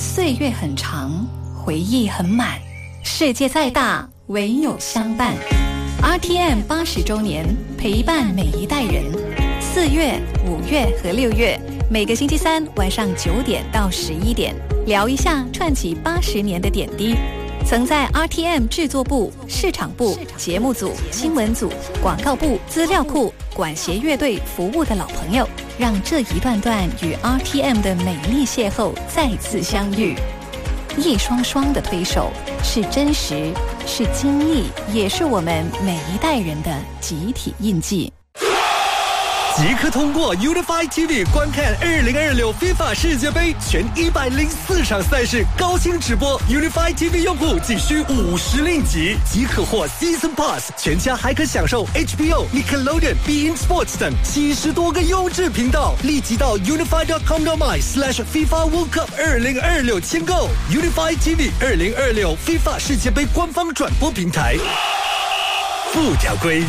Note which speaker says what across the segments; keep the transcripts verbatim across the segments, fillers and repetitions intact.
Speaker 1: 岁月很长，回忆很满，世界再大，唯有相伴。R T M 八十周年，陪伴每一代人。四月、五月和六月，每个星期三晚上九点到十一点，聊一下串起八十年的点滴。曾在 R T M 制作部、市场部、节目组、新闻组、广告部、资料库、管弦乐队服务的老朋友，让这一段段与 R T M 的美丽邂逅再次相遇。一双双的推手，是真实，是经历，也是我们每一代人的集体印记。
Speaker 2: 即刻通过 Unify T V 观看二零二六 FIFA 世界杯全一百零四场赛事高清直播。Unify T V 用户仅需五十令吉，即可获 Season Pass， 全家还可享受 H B O、Nickelodeon、beIN Sports 等七十多个优质频道。立即到 unify dot com dot my slash FIFA World Cup 二零二六签购 Unify T V 二零二六 FIFA 世界杯官方转播平台。附条规。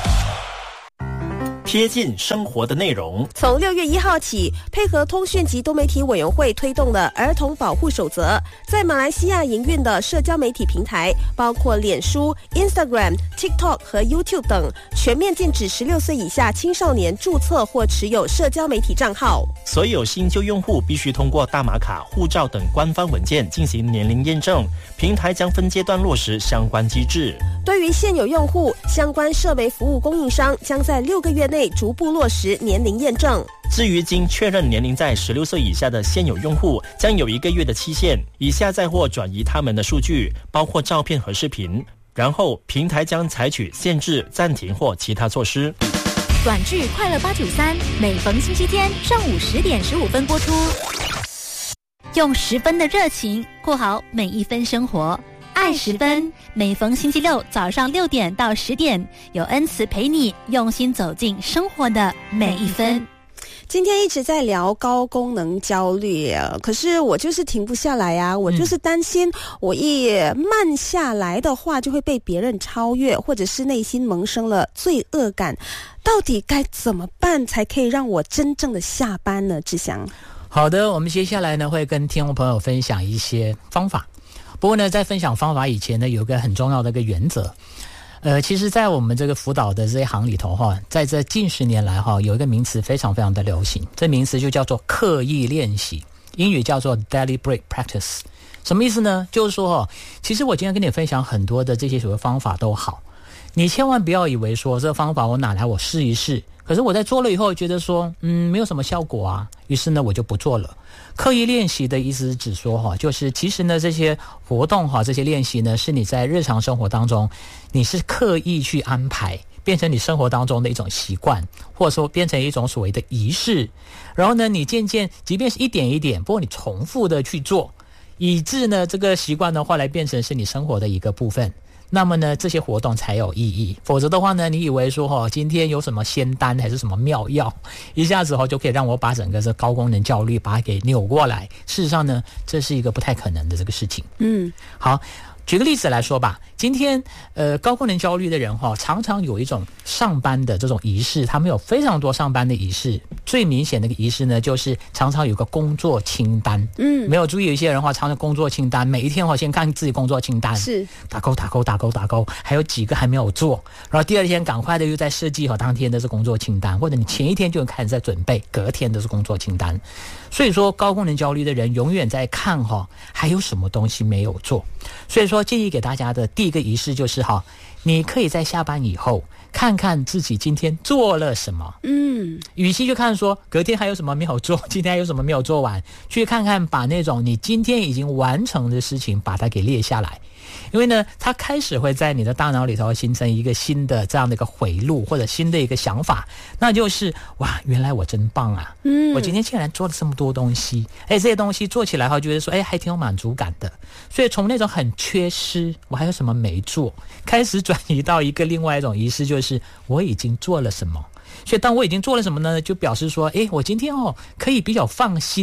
Speaker 3: 贴近生活的内容。
Speaker 4: 从六月一号起，配合通讯及多媒体委员会推动的儿童保护守则，在马来西亚营运的社交媒体平台，包括脸书、Instagram、TikTok 和 YouTube 等，全面禁止十六岁以下青少年注册或持有社交媒体账号。
Speaker 3: 所有新旧用户必须通过大马卡、护照等官方文件进行年龄验证，平台将分阶段落实相关机制。
Speaker 4: 对于现有用户，相关社媒服务供应商将在六个月内逐步落实年龄验证。
Speaker 3: 至于经确认年龄在十六岁以下的现有用户，将有一个月的期限，以下载或转移他们的数据，包括照片和视频，然后平台将采取限制、暂停或其他措施。
Speaker 5: 短剧快乐八九三，每逢星期天上午十点十五分播出。用十分的热情过好每一分生活。爱十分，每逢星期六早上六点到十点，有恩慈陪你用心走进生活的每一分。
Speaker 4: 今天一直在聊高功能焦虑，可是我就是停不下来啊！我就是担心，我一慢下来的话，就会被别人超越，或者是内心萌生了罪恶感。到底该怎么办才可以让我真正的下班呢？志祥，
Speaker 6: 好的，我们接下来呢会跟听众朋友分享一些方法。不过呢，在分享方法以前呢，有一个很重要的一个原则。呃，其实在我们这个辅导的这一行里头哈，在这近十年来哈，有一个名词非常非常的流行，这名词就叫做刻意练习，英语叫做 deliberate practice。什么意思呢？就是说哈，其实我今天跟你分享很多的这些所谓方法都好，你千万不要以为说这个方法我拿来我试一试，可是我在做了以后觉得说嗯没有什么效果啊，于是呢我就不做了。刻意练习的意思是指说哈，就是其实呢这些活动哈，这些练习呢是你在日常生活当中你是刻意去安排，变成你生活当中的一种习惯，或者说变成一种所谓的仪式，然后呢你渐渐即便是一点一点，不过你重复的去做，以致呢这个习惯呢后来变成是你生活的一个部分，那么呢这些活动才有意义。否则的话呢，你以为说哦今天有什么仙丹还是什么妙药，一下子哦就可以让我把整个这高功能焦虑把它给扭过来，事实上呢这是一个不太可能的这个事情。嗯，好，举个例子来说吧，今天呃高功能焦虑的人哈、哦，常常有一种上班的这种仪式，他们有非常多上班的仪式。最明显的一个仪式呢，就是常常有个工作清单。嗯，没有注意有一些人的话，常常工作清单，每一天我先看自己工作清单，是打勾打勾打勾打勾，还有几个还没有做，然后第二天赶快的又在设计和当天的是工作清单，或者你前一天就开始在准备隔天的是工作清单。所以说高功能焦虑的人永远在看哈、哦、还有什么东西没有做。所以说建议给大家的第一个仪式就是哈，你可以在下班以后看看自己今天做了什么。嗯，与其去看说隔天还有什么没有做，今天还有什么没有做完，去看看把那种你今天已经完成的事情把它给列下来。因为呢它开始会在你的大脑里头形成一个新的这样的一个回路，或者新的一个想法，那就是哇原来我真棒啊，嗯，我今天竟然做了这么多东西，哎，这些东西做起来后觉得说哎还挺有满足感的。所以从那种很缺失我还有什么没做，开始转移到一个另外一种仪式，就是我已经做了什么。所以当我已经做了什么呢，就表示说诶我今天哦可以比较放心的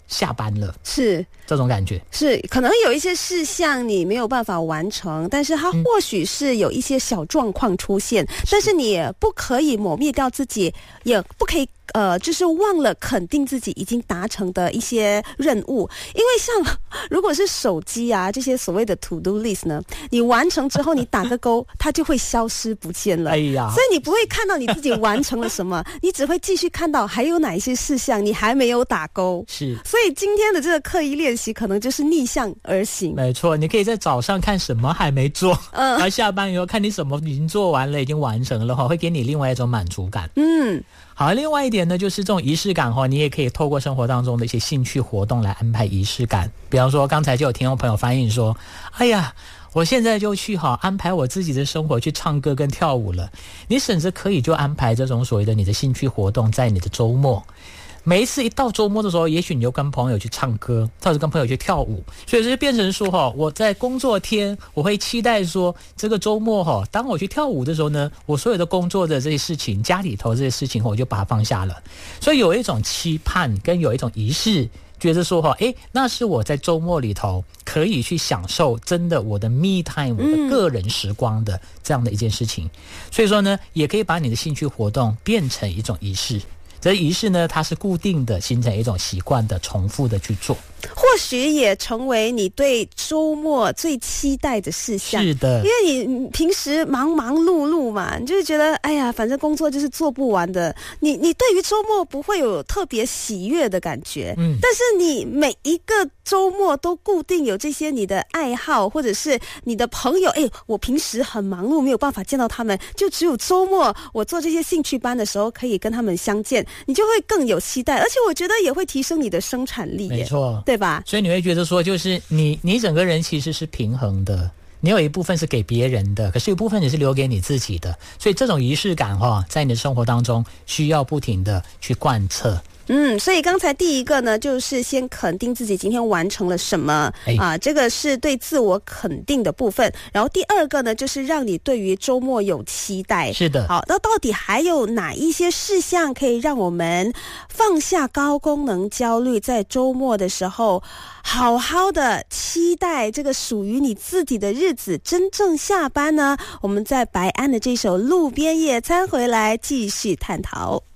Speaker 6: 下班了，
Speaker 4: 是
Speaker 6: 这种感觉。
Speaker 4: 是，可能有一些事项你没有办法完成，但是它或许是有一些小状况出现，嗯、但是你不可以抹灭掉自己，也不可以呃，就是忘了肯定自己已经达成的一些任务。因为像如果是手机啊这些所谓的 to do list 呢，你完成之后你打个勾，它就会消失不见了。哎呀，所以你不会看到你自己完成了什么，你只会继续看到还有哪一些事项你还没有打勾。
Speaker 6: 是，
Speaker 4: 所以今天的这个刻意练习可能就是逆向而行。
Speaker 6: 没错，你可以在早上看什么还没做，嗯，然后下班以后看你什么已经做完了，已经完成了哈，会给你另外一种满足感。嗯。好，另外一点呢，就是这种仪式感哈，你也可以透过生活当中的一些兴趣活动来安排仪式感。比方说，刚才就有听众朋友反映说，哎呀，我现在就去哈安排我自己的生活去唱歌跟跳舞了。你甚至可以就安排这种所谓的你的兴趣活动在你的周末。每一次一到周末的时候，也许你就跟朋友去唱歌，或者跟朋友去跳舞，所以就变成说哈，我在工作天，我会期待说这个周末哈，当我去跳舞的时候呢，我所有的工作的这些事情，家里头这些事情，我就把它放下了。所以有一种期盼跟有一种仪式，觉得说哈，诶，那是我在周末里头可以去享受真的我的 me time， 我的个人时光的这样的一件事情。所以说呢，也可以把你的兴趣活动变成一种仪式。这仪式呢，它是固定的，形成一种习惯的，重复的去做，
Speaker 4: 或许也成为你对周末最期待的事项。
Speaker 6: 是的，
Speaker 4: 因为你平时忙忙碌碌嘛，你就觉得哎呀，反正工作就是做不完的。你你对于周末不会有特别喜悦的感觉，嗯，但是你每一个周末都固定有这些你的爱好，或者是你的朋友，哎，我平时很忙碌，没有办法见到他们，就只有周末我做这些兴趣班的时候可以跟他们相见。你就会更有期待，而且我觉得也会提升你的生产力，
Speaker 6: 没错，
Speaker 4: 对吧？
Speaker 6: 所以你会觉得说，就是你你整个人其实是平衡的，你有一部分是给别人的，可是有一部分你是留给你自己的，所以这种仪式感哈、哦，在你的生活当中需要不停的去贯彻。
Speaker 4: 嗯，所以刚才第一个呢，就是先肯定自己今天完成了什么、哎、啊，这个是对自我肯定的部分。然后第二个呢，就是让你对于周末有期待。
Speaker 6: 是的。
Speaker 4: 好，那到底还有哪一些事项可以让我们放下高功能焦虑，在周末的时候好好的期待这个属于你自己的日子真正下班呢？我们在白安的这首《路边野餐》回来继续探讨。